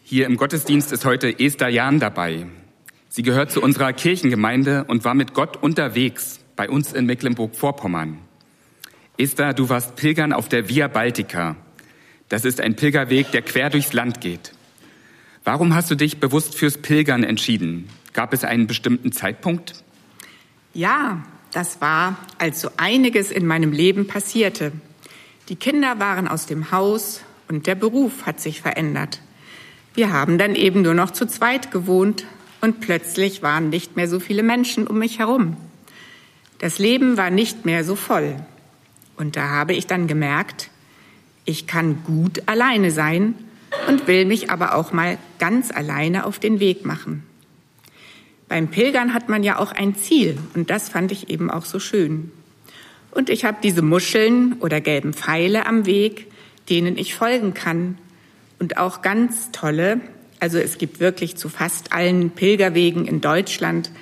Hier im Gottesdienst ist heute Esther Jahn dabei. Sie gehört zu unserer Kirchengemeinde und war mit Gott unterwegs bei uns in Mecklenburg-Vorpommern. Esther, du warst Pilgern auf der Via Baltica. Das ist ein Pilgerweg, der quer durchs Land geht. Warum hast du dich bewusst fürs Pilgern entschieden? Gab es einen bestimmten Zeitpunkt? Ja, das war, als so einiges in meinem Leben passierte. Die Kinder waren aus dem Haus und der Beruf hat sich verändert. Wir haben dann eben nur noch zu zweit gewohnt und plötzlich waren nicht mehr so viele Menschen um mich herum. Das Leben war nicht mehr so voll. Und da habe ich dann gemerkt, ich kann gut alleine sein und will mich aber auch mal ganz alleine auf den Weg machen. Beim Pilgern hat man ja auch ein Ziel und das fand ich eben auch so schön. Und ich habe diese Muscheln oder gelben Pfeile am Weg, denen ich folgen kann. Und auch ganz tolle, also es gibt wirklich zu fast allen Pilgerwegen in Deutschland